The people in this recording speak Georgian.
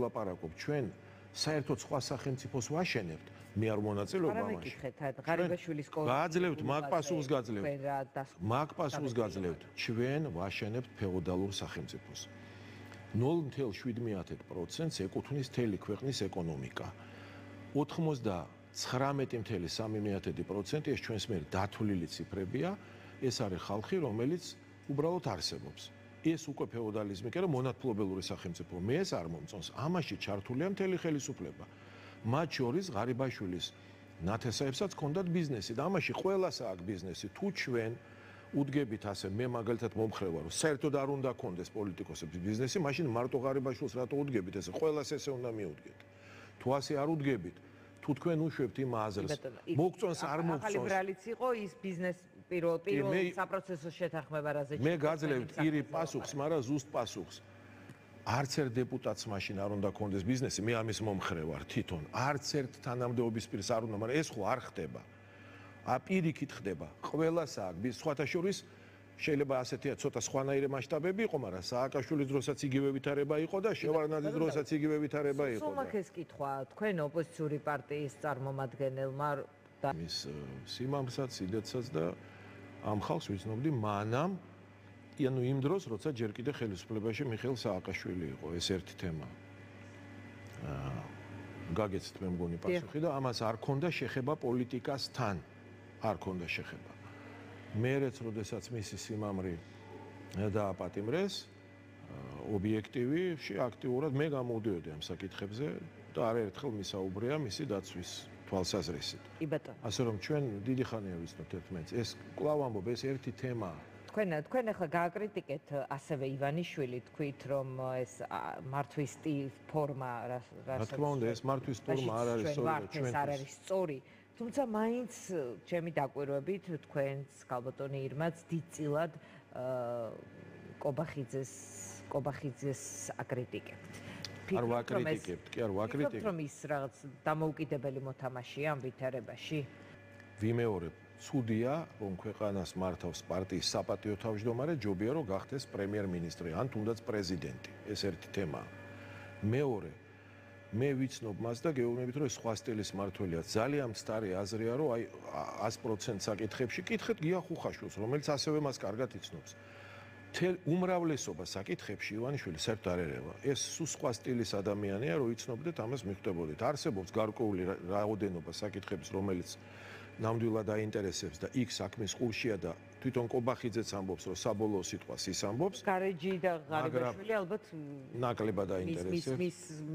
ვილაპარაკობ, ჩვენ საერთოდ სხვა სახელმწიფოს ვაშენებთ, მე არ მონაწილეობ ამაში. ღარიბაშვილის გააძლევთ, მაგ პასუხს გაძლევთ. მაგ პასუხს გაძლევთ. ჩვენ ვაშენებთ ფეოდალურ სახელმწიფოს. 0.7%-ს ეკუთვნის მთელი ქვეყნის ეკონომიკა. 99.3% ეს ჩვენს მიერ დათვლილი ციფრებია, ეს არის ხალხი, რომელიც უბრალოდ არსებობს. ეს უკვე ფეოდალიზმი კი არა, მონათმფლობელური სახელმწიფო. მე ეს არ მომწონს. ამაში ჩართულია მთელი ხელისუფლება. მათ შორის ღარიბაშვილის ნათესაებსაც ჰქონდათ ბიზნესი და ამაში ყველას აქვს ბიზნესი. თუ ჩვენ უდგებით ასე, მე მაგალითად მომხრე ვარ, საერთოდ არ უნდა გქონდეს პოლიტიკოსების ბიზნესი, მაშინ მარტო ღარიბაშვილს რატო უდგებით ესე? ყველას ესე უნდა მიუდგეთ. თუ ასე არ უდგებით, თუ თქვენ უშვებთ იმ აზრს, მოგწონს არ მოგწონს. ახალი ბრალიც იყო ის ბიზნეს პირველ საპროცესო შეთანხმება რაზე. მე გაძლევთ პირი პასუხს, მაგრამ ზუსტ პასუხს. არც ერთ დეპუტატს მაშინ არ უნდა გქონდეს ბიზნესი, მე ამის მომხრე ვარ თვითონ. არც ერთ თანამდებობის პირს არ უნდა, მაგრამ ეს ხო არ ხდება. პირიქით ხდება. ყველას აქვს სხვათა შორის შეიძლება ასეთი ცოტა სხვანაირი მასშტაბები იყო, მაგრამ სააკაშვილის დროსაც იგივე ვითარება იყო და შევარდნაძის დროსაც იგივე ვითარება იყო. სულმაქ ეს კითხვა თქვენ ოპოზიციური პარტიის წარმომადგენელმა და მის სიმამსაც, სიდეთსაც და ამ ხალხს ვიცნობდი მანამ ანუ იმ დროს, როცა ჯერ კიდე ხელისუფლებაში მიხეილ სააკაშვილი იყო, ეს ერთი თემა. გაგეცით მე მგონი პასუხი და ამას არ ქონდა შეხება პოლიტიკასთან. არ ქონდა შეხება. მერეც, როდესაც მისი სიმამრი დააპატიმრეს, ობიექტივი, აქტიურად მე გამოვდიოდი ამ საკითხებზე და არაერთხელ მისაუბრეა მისი დაცვის თვალსაზრისით. ასე რომ ჩვენ დიდი ხანია ვიცნობთ ერთმანეთს. ეს კვლავ ამბობ, ეს ერთი თემაა. თქვენ ახლა გააკრიტიკეთ ასევე ივანიშვილი, თქვით რომ ეს მართვის ფორმა რა თქმა უნდა, ეს მართვის ფორმა არ არის სწორი ჩვენთვის. არ არის სწორი. თუმცა მაინც ჩემი დაკვირვებით თქვენს ქალბატონი ირმაც დიდწილად კობახიძეს აკრიტიკებთ. არ ვაკრიტიკებთ, კი არ ვაკრიტიკებთ. რომ ის რაღაც დამოუკიდებელი მოთამაშეა ამ ვითარებაში. ვიმეორებ, ცუდია, რომ ქვეყანას მართავს პარტიის საპატიო თავმჯდომარე, ჯობია რომ გახდეს პრემიერ-მინისტრი, ან თუნდაც პრეზიდენტი. ეს ერთი თემაა. მეორე მე ვიცნობ მას და გეუბნებით რომ სხვა სტილის მართველია. ძალიან მცდარი აზრია რომ აი 100% საკითხებში კითხეთ გია ხუხაშვილს, რომელიც ასევე მას კარგად იცნობს. უმრავლესობა საკითხებში ივანიშვილი საერთოდ არ ერევა. ეს სხვა სტილის ადამიანია, რომ იცნობდეთ ამას მიხვდებოდით. არსებობს გარკვეული რაოდენობა საკითხების, რომელიც ნამდვილად აინტერესებს და იქ საქმის ყურშია და თვითონ კობახიძეც ამბობს, რომ საბოლოო სიტყვას ის ამბობს. გარეჯი და ღარიბაშვილი ალბათ ნაკლებად აინტერესებს.